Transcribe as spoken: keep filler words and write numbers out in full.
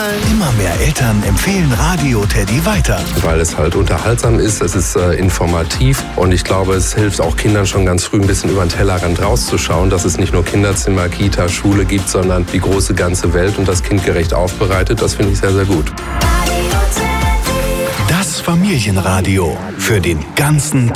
gefallen? Immer mehr Eltern empfehlen Radio Teddy weiter. Weil es halt unterhaltsam ist, es ist äh, informativ und ich glaube, es hilft auch Kindern schon ganz früh ein bisschen über den Tellerrand rauszuschauen, dass es nicht nur Kinderzimmer, Kita, Schule gibt, sondern die große ganze Welt und das kindgerecht aufbereitet. Das finde ich sehr, sehr gut. Das Familienradio für den ganzen Tag.